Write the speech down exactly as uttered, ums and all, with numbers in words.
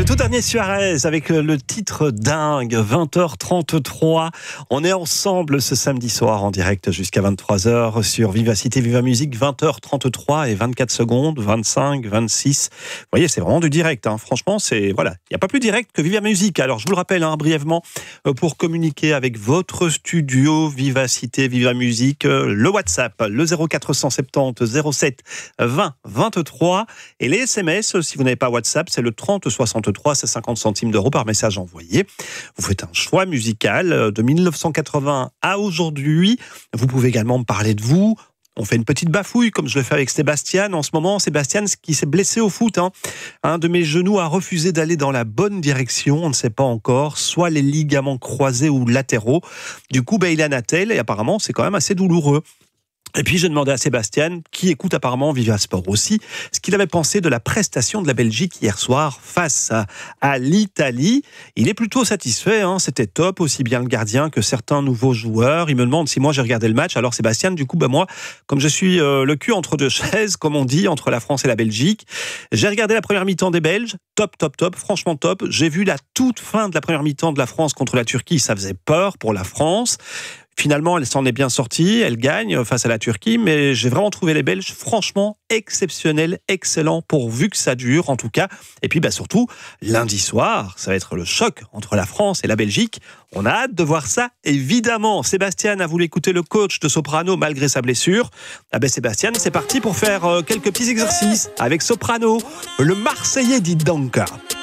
tout dernier Suarez avec le titre dingue, vingt heures trente-trois. On est ensemble ce samedi soir en direct jusqu'à vingt-trois heures sur Vivacité Viva Musique, vingt heures trente-trois et vingt-quatre secondes, vingt-cinq, vingt-six. Vous voyez, c'est vraiment du direct. Hein. Franchement, c'est voilà, il n'y a pas plus direct que Viva Musique. Alors, je vous le rappelle hein, brièvement, pour communiquer avec votre studio Vivacité Viva Musique, le WhatsApp, le zéro quatre cent soixante-dix zéro sept vingt vingt-trois et les S M S, si vous n'avez pas WhatsApp, c'est le trente soixante-trois, c'est cinquante centimes d'euros par message envoyé. Vous faites un choix musical de mille neuf cent quatre-vingts à aujourd'hui. Vous pouvez également me parler de vous. On fait une petite bafouille, comme je le fais avec Sébastien. En ce moment, Sébastien, qui s'est blessé au foot, hein. Un de mes genoux a refusé d'aller dans la bonne direction, on ne sait pas encore, soit les ligaments croisés ou latéraux. Du coup, ben, il a un attelle et apparemment, c'est quand même assez douloureux. Et puis j'ai demandé à Sébastien, qui écoute apparemment Viva Sport aussi, ce qu'il avait pensé de la prestation de la Belgique hier soir face à, à l'Italie. Il est plutôt satisfait, hein, c'était top, aussi bien le gardien que certains nouveaux joueurs. Il me demande si moi j'ai regardé le match. Alors Sébastien, du coup, ben moi, comme je suis euh, le cul entre deux chaises, comme on dit, entre la France et la Belgique, j'ai regardé la première mi-temps des Belges, top, top, top, franchement top. J'ai vu la toute fin de la première mi-temps de la France contre la Turquie, ça faisait peur pour la France. Finalement, elle s'en est bien sortie, elle gagne face à la Turquie, mais j'ai vraiment trouvé les Belges franchement exceptionnels, excellents, pourvu que ça dure en tout cas. Et puis bah, surtout, lundi soir, ça va être le choc entre la France et la Belgique. On a hâte de voir ça, évidemment. Sébastien a voulu écouter le coach de soprano malgré sa blessure. Ah ben Sébastien, c'est parti pour faire euh, quelques petits exercices avec soprano, le Marseillais dit Danka.